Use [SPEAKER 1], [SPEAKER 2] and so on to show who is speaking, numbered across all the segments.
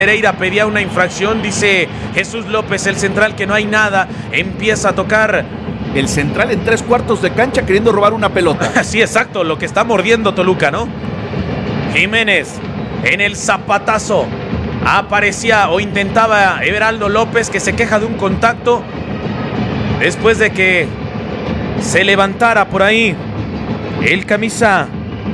[SPEAKER 1] Pereira pedía una infracción, dice Jesús López, el central, que no hay nada. Empieza a tocar
[SPEAKER 2] el central en 3/4 de cancha queriendo robar una pelota.
[SPEAKER 1] Sí, exacto, lo que está mordiendo Toluca, ¿no? Jiménez en el zapatazo. Aparecía o intentaba Everaldo López, que se queja de un contacto después de que se levantara por ahí el camisa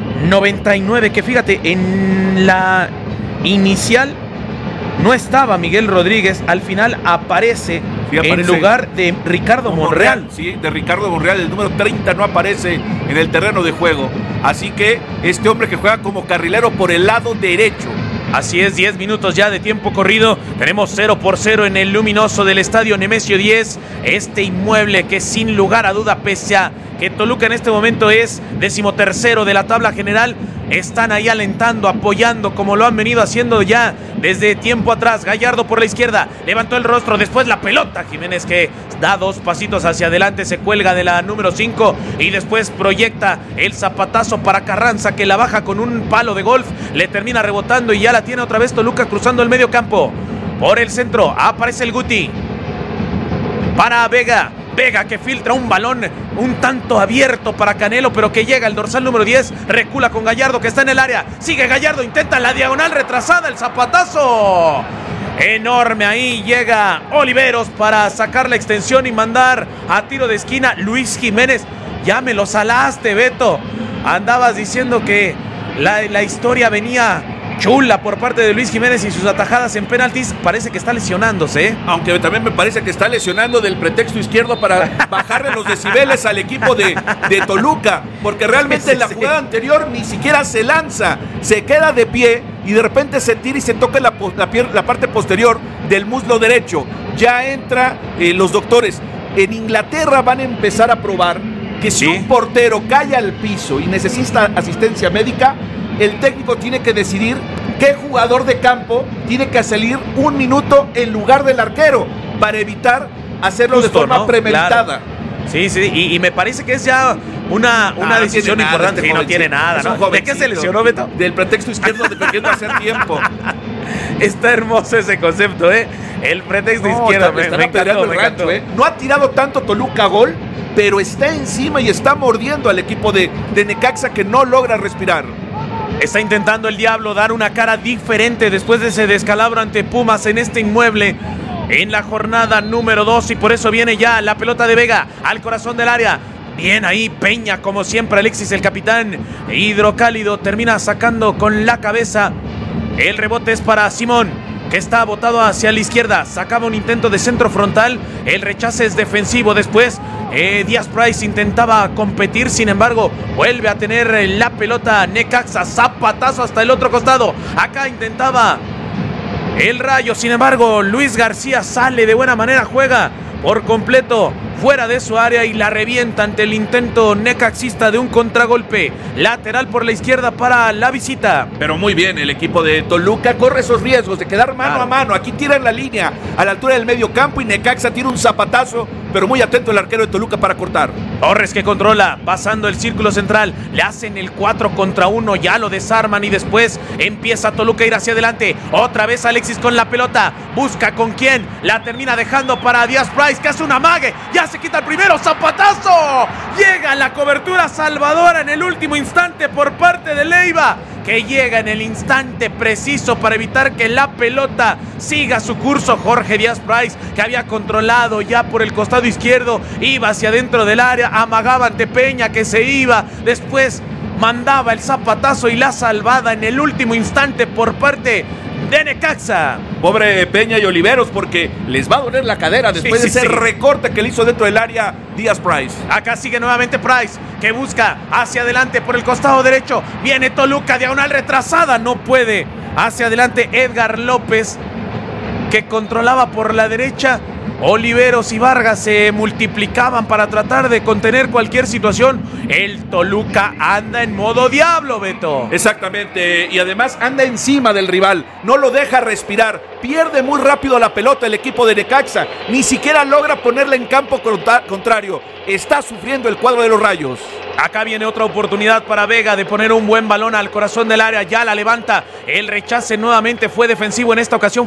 [SPEAKER 1] 99, que fíjate, en la inicial no estaba Miguel Rodríguez, al final aparece en lugar de Ricardo Monreal.
[SPEAKER 2] Sí, de Ricardo Monreal, el número 30 no aparece en el terreno de juego. Así que este hombre que juega como carrilero por el lado derecho.
[SPEAKER 1] Así es, 10 minutos ya de tiempo corrido. Tenemos 0-0 en el luminoso del estadio Nemesio 10. Este inmueble que sin lugar a duda, pese a que Toluca en este momento es 13º de la tabla general, están ahí alentando, apoyando, como lo han venido haciendo ya desde tiempo atrás. Gallardo por la izquierda, levantó el rostro, después la pelota. Jiménez, que da 2 pasitos hacia adelante, se cuelga de la número 5 y después proyecta el zapatazo para Carranza, que la baja con un palo de golf, le termina rebotando y ya la tiene otra vez Toluca cruzando el medio campo. Por el centro aparece el Guti para Vega. Vega, que filtra un balón un tanto abierto para Canelo, pero que llega el dorsal número 10, recula con Gallardo, que está en el área, sigue Gallardo, intenta la diagonal retrasada, el zapatazo enorme, ahí llega Oliveros para sacar la extensión y mandar a tiro de esquina. Luis Jiménez, ya me lo salaste, Beto, andabas diciendo que la historia venía chula por parte de Luis Jiménez y sus atajadas en penaltis. Parece que está lesionándose, ¿eh?
[SPEAKER 2] Aunque también me parece que está lesionando del pretexto izquierdo para bajarle los decibeles al equipo de Toluca, porque realmente en la jugada anterior ni siquiera se lanza, se queda de pie y de repente se tira y se toca la parte posterior del muslo derecho. Ya entra los doctores. En Inglaterra van a empezar a probar que si un portero cae al piso y necesita asistencia médica, el técnico tiene que decidir qué jugador de campo tiene que salir 1 minuto en lugar del arquero para evitar hacerlo de forma premeditada.
[SPEAKER 1] Claro. Sí, y me parece que es ya una decisión importante. No tiene nada, ¿no? ¿De qué se lesionó, Beto?
[SPEAKER 2] Del pretexto izquierdo, dependiendo de hacer tiempo.
[SPEAKER 1] Está hermoso ese concepto, ¿eh? El pretexto izquierdo. Me encantó.
[SPEAKER 2] No ha tirado tanto Toluca gol, pero está encima y está mordiendo al equipo de Necaxa, que no logra respirar.
[SPEAKER 1] Está intentando el Diablo dar una cara diferente después de ese descalabro ante Pumas en este inmueble en la jornada número 2, y por eso viene ya la pelota de Vega al corazón del área. Bien ahí Peña, como siempre, Alexis, el capitán hidrocálido, termina sacando con la cabeza. El rebote es para Simón, que está botado hacia la izquierda, sacaba un intento de centro frontal, el rechace es defensivo. Después Díaz Price intentaba competir, sin embargo vuelve a tener la pelota Necaxa, zapatazo hasta el otro costado, acá intentaba el Rayo, sin embargo Luis García sale de buena manera, juega por completo fuera de su área y la revienta ante el intento necaxista de un contragolpe lateral por la izquierda para la visita.
[SPEAKER 2] Pero muy bien, el equipo de Toluca corre esos riesgos de quedar mano a mano. Aquí tira en la línea a la altura del medio campo y Necaxa tira un zapatazo, pero muy atento el arquero de Toluca para cortar.
[SPEAKER 1] Torres, que controla, pasando el círculo central, le hacen el 4 contra 1, ya lo desarman y después empieza Toluca a ir hacia adelante. Otra vez Alexis con la pelota, busca con quién, la termina dejando para Díaz Price, que hace un amague, ya se quita el primero, zapatazo, llega la cobertura salvadora en el último instante por parte de Leiva, que llega en el instante preciso para evitar que la pelota siga su curso. Jorge Díaz Price, que había controlado ya por el costado izquierdo, iba hacia dentro del área, amagaba ante Peña, que se iba, después mandaba el zapatazo y la salvada en el último instante por parte de Necaxa.
[SPEAKER 2] Pobre Peña y Oliveros, porque les va a doler la cadera después de ese recorte que le hizo dentro del área Díaz Price.
[SPEAKER 1] Acá sigue nuevamente Price, que busca hacia adelante por el costado derecho. Viene Toluca, diagonal retrasada, no puede. Hacia adelante Edgar López. que controlaba por la derecha. Oliveros y Vargas se multiplicaban para tratar de contener cualquier situación. El Toluca anda en modo diablo, Beto.
[SPEAKER 2] Exactamente, y además anda encima del rival, no lo deja respirar, pierde muy rápido la pelota el equipo de Necaxa, ni siquiera logra ponerla en campo contrario. Está sufriendo el cuadro de los Rayos.
[SPEAKER 1] Acá viene otra oportunidad para Vega de poner un buen balón al corazón del área. Ya la levanta. El rechace nuevamente fue defensivo en esta ocasión.